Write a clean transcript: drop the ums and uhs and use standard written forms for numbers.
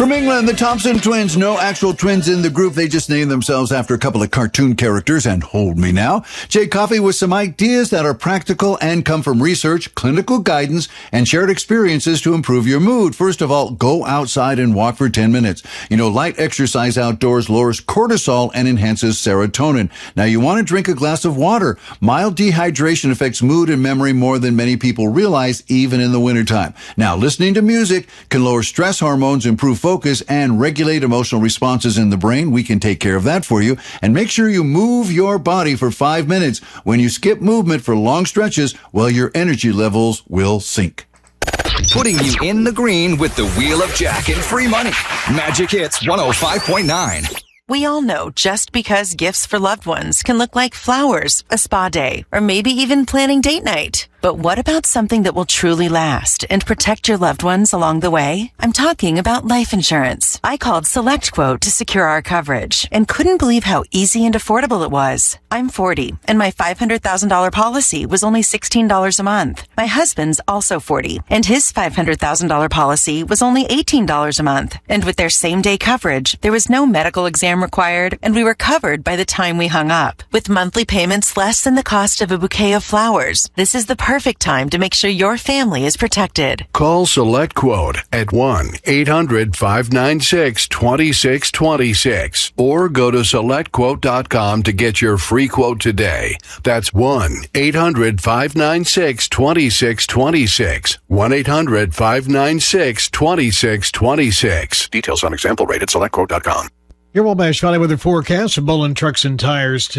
From England, the Thompson twins. No actual twins in the group. They just named themselves after a couple of cartoon characters. And hold me now. Jay Coffey with some ideas that are practical and come from research, clinical guidance, and shared experiences to improve your mood. First of all, go outside and walk for 10 minutes. You know, light exercise outdoors lowers cortisol and enhances serotonin. Now, you want to drink a glass of water. Mild dehydration affects mood and memory more than many people realize, even in the wintertime. Now, listening to music can lower stress hormones, improve focus, and regulate emotional responses in the brain. We can take care of that for you. And make sure you move your body for 5 minutes. When you skip movement for long stretches, well, your energy levels will sink. Putting you in the green with the Wheel of Jack and free money. Magic Hits 105.9. We all know just because gifts for loved ones can look like flowers, a spa day, or maybe even planning date night. But what about something that will truly last and protect your loved ones along the way? I'm talking about life insurance. I called SelectQuote to secure our coverage and couldn't believe how easy and affordable it was. I'm 40 and my $500,000 policy was only $16 a month. My husband's also 40 and his $500,000 policy was only $18 a month. And with their same day coverage, there was no medical exam required and we were covered by the time we hung up. With monthly payments less than the cost of a bouquet of flowers, this is the perfect time to make sure your family is protected. Call SelectQuote at 1-800-596-2626 or go to SelectQuote.com to get your free quote today. That's 1-800-596-2626. 1-800-596-2626. Details on example rate at SelectQuote.com. Your Wabash Valley weather forecast from Bolin Trucks and Tires today.